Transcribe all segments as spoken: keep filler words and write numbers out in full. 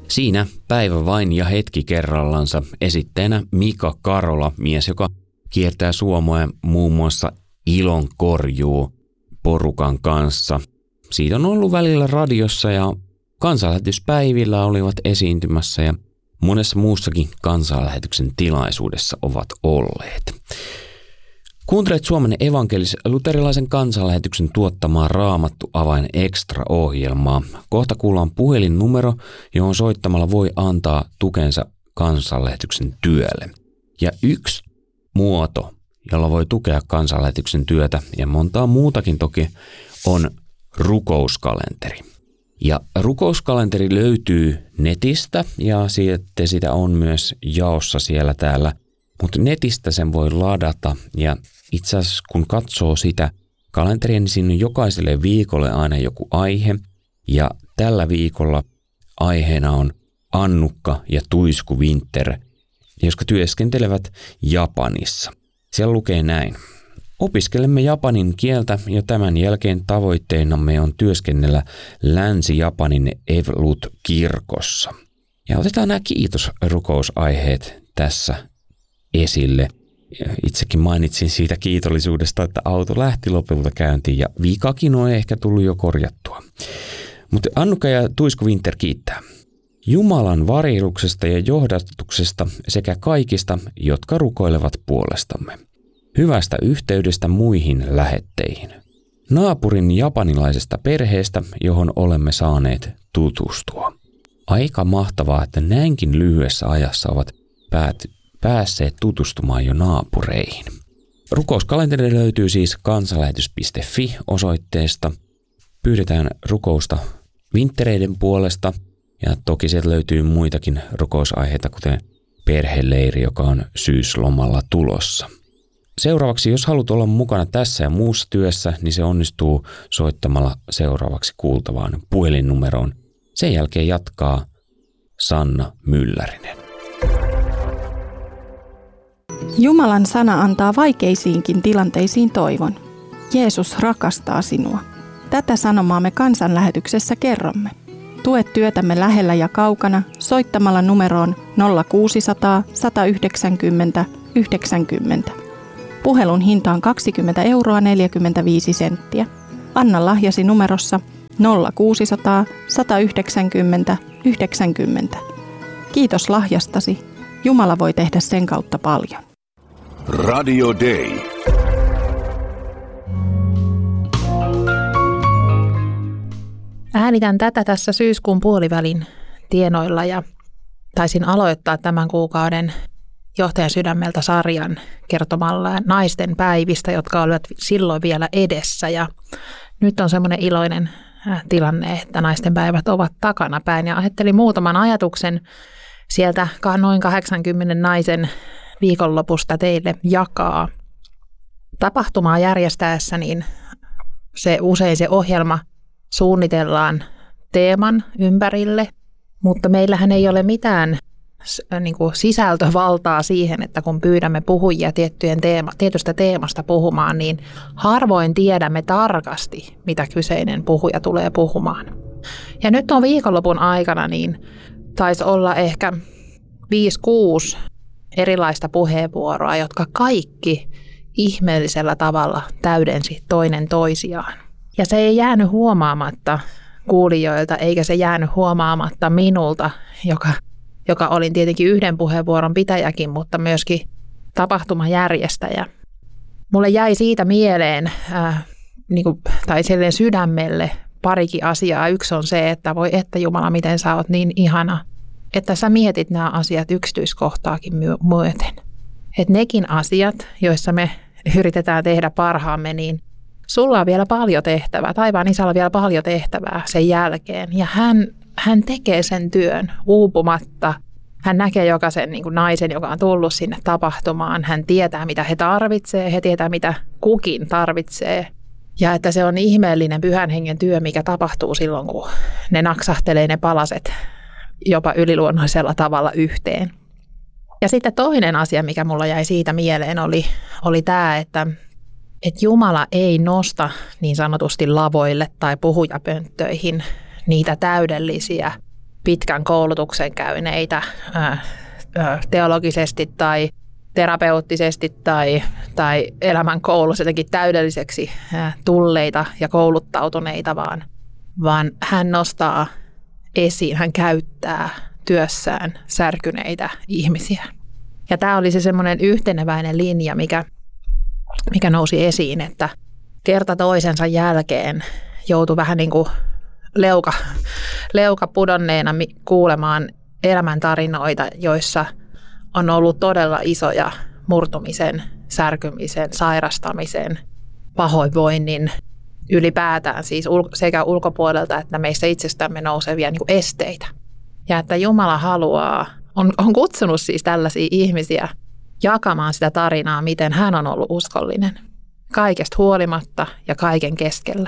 Siinä päivä vain ja hetki kerrallansa esitteenä Mika Karola, mies, joka kiertää Suomea muun muassa Ilon korjuu porukan kanssa. Siitä on ollut välillä radiossa ja kansanlähetyspäivillä olivat esiintymässä ja monessa muussakin kansanlähetyksen tilaisuudessa ovat olleet. Kuuntelet Suomen evankelis-luterilaisen kansanlähetyksen tuottamaa Raamattu avain extra-ohjelmaa. Kohta kuullaan puhelinnumero, johon soittamalla voi antaa tukensa kansanlähetyksen työlle. Ja yksi muoto, jolla voi tukea kansanlähetyksen työtä ja montaa muutakin toki, on rukouskalenteri. Ja rukouskalenteri löytyy netistä ja sitten sitä on myös jaossa siellä täällä. Mutta netistä sen voi ladata ja itse asiassa kun katsoo sitä kalenteria, niin siinä on jokaiselle viikolle aina joku aihe. Ja tällä viikolla aiheena on Annukka ja Tuisku Winter, jotka työskentelevät Japanissa. Siellä lukee näin. Opiskelemme japanin kieltä ja tämän jälkeen tavoitteenamme on työskennellä Länsi-Japanin Evelut-kirkossa. Ja otetaan nämä kiitosrukousaiheet tässä esille. Itsekin mainitsin siitä kiitollisuudesta, että auto lähti lopulta käyntiin ja vikakin on ehkä tullut jo korjattua. Mutta Annukka ja Tuisku Winter kiittää. Jumalan varjeluksesta ja johdatuksesta sekä kaikista, jotka rukoilevat puolestamme. Hyvästä yhteydestä muihin lähetteihin. Naapurin japanilaisesta perheestä, johon olemme saaneet tutustua. Aika mahtavaa, että näinkin lyhyessä ajassa ovat päät- päässeet tutustumaan jo naapureihin. Rukouskalenteri löytyy siis kansanlähetys piste fi osoitteesta. Pyydetään rukousta vinttereiden puolesta ja toki sieltä löytyy muitakin rukousaiheita, kuten perheleiri, joka on syyslomalla tulossa. Seuraavaksi, jos haluat olla mukana tässä ja muussa työssä, niin se onnistuu soittamalla seuraavaksi kuultavaan puhelinnumeroon. Sen jälkeen jatkaa Sanna Myllärinen. Jumalan sana antaa vaikeisiinkin tilanteisiin toivon. Jeesus rakastaa sinua. Tätä sanomaa me kansanlähetyksessä kerromme. Tue työtämme lähellä ja kaukana soittamalla numeroon nolla kuusi nolla nolla, yksi yhdeksänkymmentä, yhdeksänkymmentä. Puhelun hinta on kaksikymmentä euroa neljäkymmentäviisi senttiä. Anna lahjasi numerossa nolla kuusi nolla nolla, yksi yhdeksänkymmentä, yhdeksänkymmentä. Kiitos lahjastasi. Jumala voi tehdä sen kautta paljon. Radio Day. Äänitän tätä tässä syyskuun puolivälin tienoilla ja taisin aloittaa tämän kuukauden Johtajan sydämeltä sarjan kertomalla naisten päivistä, jotka olivat silloin vielä edessä. Ja nyt on semmoinen iloinen tilanne, että naisten päivät ovat takanapäin. Ja ajattelin muutaman ajatuksen sieltä noin kahdeksankymmenen naisen viikonlopusta teille jakaa. Tapahtumaa järjestäessä niin se usein se ohjelma suunnitellaan teeman ympärille, mutta meillähän ei ole mitään niin kuin sisältövaltaa siihen, että kun pyydämme puhujia tiettyjen teema, tietystä teemasta puhumaan, niin harvoin tiedämme tarkasti, mitä kyseinen puhuja tulee puhumaan. Ja nyt on viikonlopun aikana, niin taisi olla ehkä viisi kuusi erilaista puheenvuoroa, jotka kaikki ihmeellisellä tavalla täydensi toinen toisiaan. Ja se ei jäänyt huomaamatta kuulijoilta, eikä se jäänyt huomaamatta minulta, joka, joka olin tietenkin yhden puheenvuoron pitäjäkin, mutta myöskin tapahtumajärjestäjä. Mulle jäi siitä mieleen, äh, niin kuin, tai silleen sydämelle parikin asiaa. Yksi on se, että voi että Jumala, miten sä oot niin ihana, että sä mietit nämä asiat yksityiskohtaakin myöten. Että nekin asiat, joissa me yritetään tehdä parhaamme, niin sulla on vielä paljon tehtävää, taivaan isällä on vielä paljon tehtävää sen jälkeen. Ja hän, hän tekee sen työn uupumatta. Hän näkee jokaisen niin kuin naisen, joka on tullut sinne tapahtumaan. Hän tietää, mitä he tarvitsee, he tietää, mitä kukin tarvitsee. Ja että se on ihmeellinen pyhän hengen työ, mikä tapahtuu silloin, kun ne naksahtelee ne palaset jopa yliluonnoisella tavalla yhteen. Ja sitten toinen asia, mikä mulla jäi siitä mieleen, oli, oli tämä, että, että Jumala ei nosta niin sanotusti lavoille tai puhujapönttöihin niitä täydellisiä pitkän koulutuksen käyneitä ää, ää, teologisesti tai terapeuttisesti tai, tai elämän koulussa jotenkin täydelliseksi ää, tulleita ja kouluttautuneita, vaan, vaan hän nostaa esiin, hän käyttää työssään särkyneitä ihmisiä. Ja tämä oli se semmoinen yhteneväinen linja, mikä, mikä nousi esiin, että kerta toisensa jälkeen joutui vähän niin kuin leuka, leuka pudonneena kuulemaan elämäntarinoita, joissa on ollut todella isoja murtumisen, särkymisen, sairastamisen, pahoinvoinnin, ylipäätään siis sekä ulkopuolelta että meistä itsestämme nousevia niin kuin esteitä. Ja että Jumala haluaa, on, on kutsunut siis tällaisia ihmisiä jakamaan sitä tarinaa, miten hän on ollut uskollinen. Kaikesta huolimatta ja kaiken keskellä.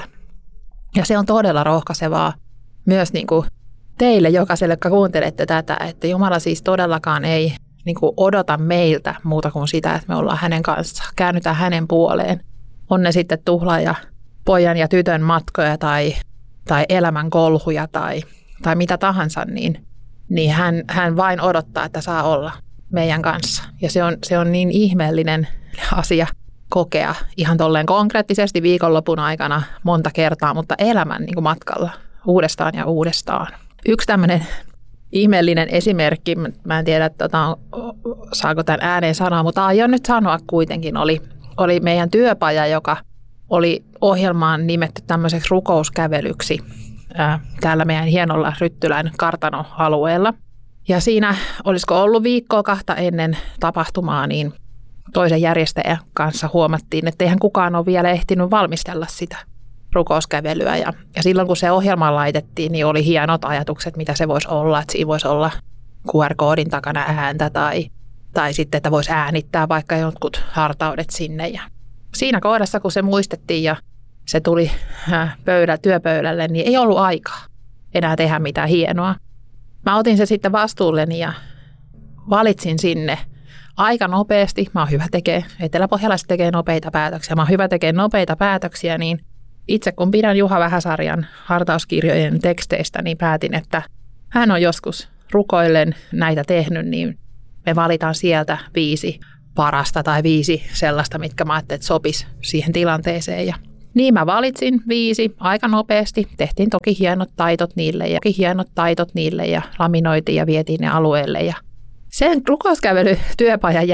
Ja se on todella rohkaisevaa myös niin kuin teille jokaiselle, jotka kuuntelette tätä, että Jumala siis todellakaan ei niin kuin odota meiltä muuta kuin sitä, että me ollaan hänen kanssaan. Käännytään hänen puoleen. On ne sitten tuhlaaja pojan ja tytön matkoja tai, tai elämän kolhuja tai, tai mitä tahansa, niin, niin hän, hän vain odottaa, että saa olla meidän kanssa. Ja se on, se on niin ihmeellinen asia kokea ihan tolleen konkreettisesti viikonlopun aikana monta kertaa, mutta elämän niin kuin matkalla uudestaan ja uudestaan. Yksi tämmöinen ihmeellinen esimerkki, mä en tiedä, tota, saako tämän ääneen sanoa, mutta aion nyt sanoa kuitenkin, oli, oli meidän työpaja, joka oli ohjelmaan nimetty tämmöiseksi rukouskävelyksi ää, täällä meidän hienolla Ryttylän kartanoalueella. Ja siinä, olisiko ollut viikkoa kahta ennen tapahtumaa, niin toisen järjestäjän kanssa huomattiin, että eihän kukaan ole vielä ehtinyt valmistella sitä rukouskävelyä. Ja, ja silloin kun se ohjelma laitettiin, niin oli hienot ajatukset, mitä se voisi olla. Että siinä voisi olla Q R-koodin takana ääntä tai, tai sitten, että voisi äänittää vaikka jotkut hartaudet sinne. Ja siinä kohdassa, kun se muistettiin ja se tuli pöydä, työpöydälle, niin ei ollut aikaa enää tehdä mitään hienoa. Mä otin se sitten vastuulleni ja valitsin sinne aika nopeasti. Mä oon hyvä tekee, eteläpohjalaiset tekee nopeita päätöksiä. Mä oon hyvä tekee nopeita päätöksiä, niin itse kun pidän Juha Vähäsarjan hartauskirjojen teksteistä, niin päätin, että hän on joskus rukoillen näitä tehnyt, niin me valitaan sieltä viisi parasta tai viisi sellaista, mitkä mä ajattelin, että sopisi siihen tilanteeseen. Ja niin mä valitsin viisi aika nopeasti. Tehtiin toki hienot taitot niille ja hienot taitot niille ja laminoitiin ja vietiin ne alueelle. Ja sen rukouskävelytyöpajan